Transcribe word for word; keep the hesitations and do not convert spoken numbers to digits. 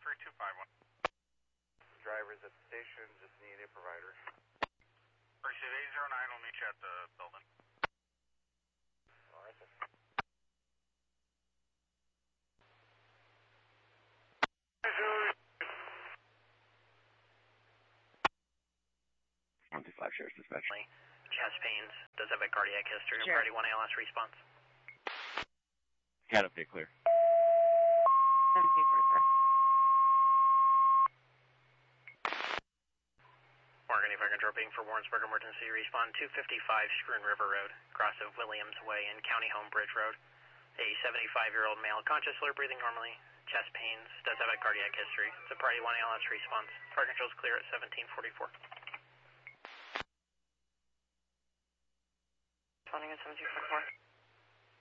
three two five one. Drivers at the station, just need a provider. Pursuit eight zero nine will meet you at the building. Alright, sir. one two five Sheriff's Dispatch. Chest pains, does have a cardiac history, and Sure. priority one A L S response. Cat update clear. seventeen forty-four. Morgan, if I control being for Warrensburg emergency respawn two fifty-five Schroon River Road, cross of Williams Way and County Home Bridge Road. A seventy-five-year-old male, conscious, alert, breathing normally, chest pains, does have a cardiac history. It's a priority one A L S response. Fire control's clear at seventeen forty-four. Responding at seventeen forty-four.